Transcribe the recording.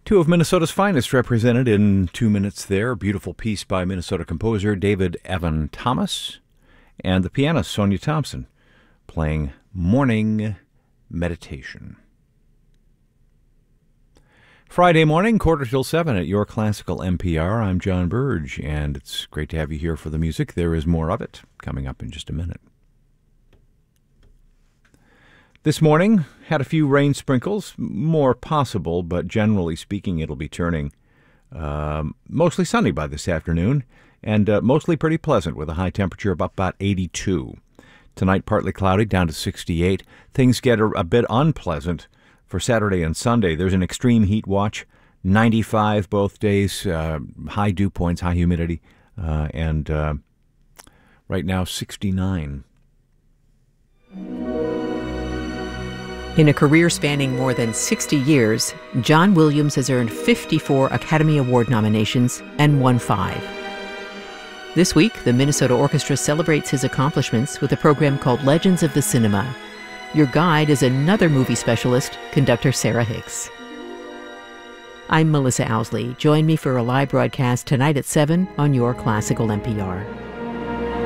Two of Minnesota's finest represented in 2 minutes there. Beautiful piece by Minnesota composer David Evan Thomas and the pianist Sonia Thompson playing Morning Meditation. Friday morning, 6:45 at your classical NPR. I'm John Burge, and it's great to have you here for the music. There is more of it coming up in just a minute. This morning, had a few rain sprinkles, more possible, but generally speaking, it'll be turning mostly sunny by this afternoon, and mostly pretty pleasant with a high temperature of about 82. Tonight, partly cloudy, down to 68. Things get a bit unpleasant for Saturday and Sunday. There's an extreme heat watch, 95 both days, high dew points, high humidity, and right now 69. In a career spanning more than 60 years, John Williams has earned 54 Academy Award nominations and won 5. This week, the Minnesota Orchestra celebrates his accomplishments with a program called Legends of the Cinema. Your guide is another movie specialist, conductor Sarah Hicks. I'm Melissa Owsley. Join me for a live broadcast tonight at 7 on your classical NPR.